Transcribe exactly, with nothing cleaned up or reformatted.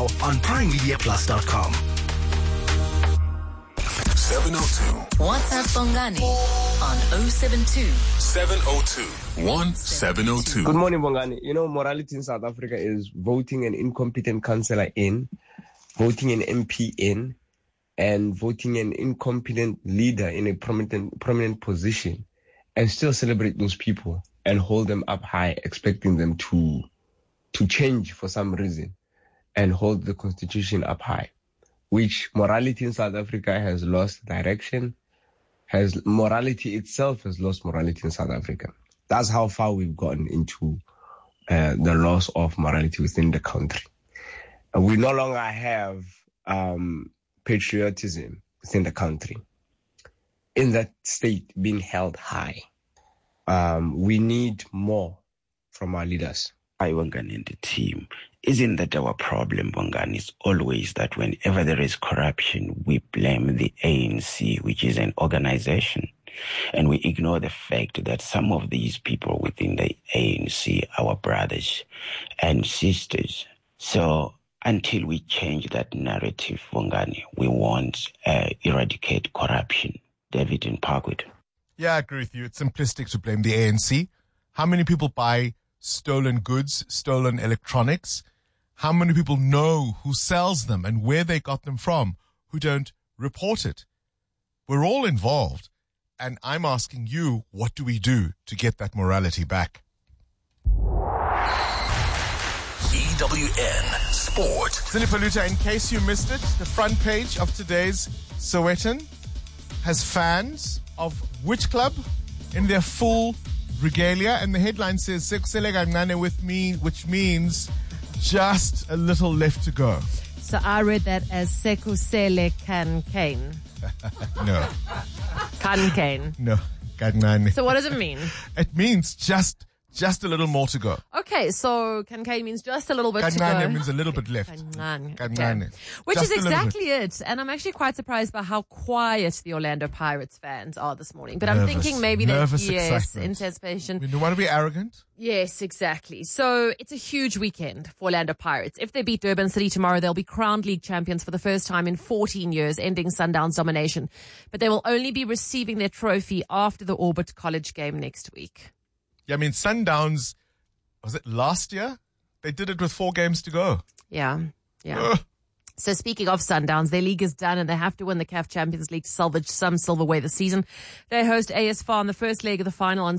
now on prime media plus dot com. seven oh two. WhatsApp Bongani on oh seven two. seven oh two. one seven oh two. Good morning, Bongani. You know, morality in South Africa is voting an incompetent councillor in, voting an M P in, and voting an incompetent leader in a prominent prominent position, and still celebrate those people and hold them up high, expecting them to to change for some reason, and hold the constitution up high. Which morality in South Africa has lost direction, has morality itself has lost morality in South Africa. That's how far we've gotten into uh, the loss of morality within the country. And we no longer have um, patriotism within the country in that state being held high. Um, we need more from our leaders. I, Bongani, and the team, isn't that our problem, Bongani? Is always that whenever there is corruption, we blame the A N C, which is an organization, and we ignore the fact that some of these people within the A N C are our brothers and sisters. So until we change that narrative, Bongani, we won't uh, eradicate corruption. David in Parkwood. Yeah, I agree with you. It's simplistic to blame the A N C. How many people buy stolen goods, stolen electronics? How many people know who sells them and where they got them from, who don't report it? We're all involved. And I'm asking you, what do we do to get that morality back? E W N Sport. Cindy Paluta, in case you missed it, the front page of today's Sowetan has fans of which club in their full regalia, and the headline says Sekusele kancane with me, which means just a little left to go. So I read that as Sekusele kancane. No. Kancane. No. Kancane. So what does it mean? It means just just a little more to go. Okay, so kancane means just a little bit to go. Kancane means a little bit left. Kancane. Kancane. Okay. Which Just is a little exactly it. And I'm actually quite surprised by how quiet the Orlando Pirates fans are this morning. But I'm Nervous. thinking maybe Nervous that, yes, excitement. anticipation. You don't want to be arrogant? Yes, exactly. So it's a huge weekend for Orlando Pirates. If they beat Durban City tomorrow, they'll be crowned league champions for the first time in fourteen years, ending Sundowns' domination. But they will only be receiving their trophy after the Orbit College game next week. Yeah, I mean, Sundowns, was it last year? They did it with four games to go. Yeah, yeah. Ugh. So speaking of Sundowns, their league is done and they have to win the C A F Champions League to salvage some silverware this season. They host A S F A R in the first leg of the final on